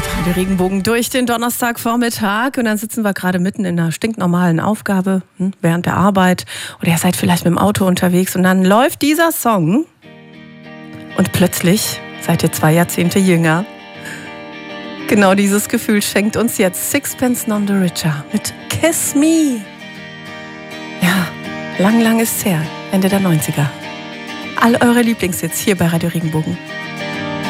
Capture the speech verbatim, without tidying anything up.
Der Regenbogen durch den Donnerstagvormittag und dann sitzen wir gerade mitten in einer stinknormalen Aufgabe hm, während der Arbeit oder ihr seid vielleicht mit dem Auto unterwegs und dann läuft dieser Song und plötzlich seid ihr zwei Jahrzehnte jünger. Genau dieses Gefühl schenkt uns jetzt Sixpence None the Richer mit Kiss Me. Ja, lang, lang ist's her, Ende der neunziger. All eure Lieblingshits hier bei Radio Regenbogen.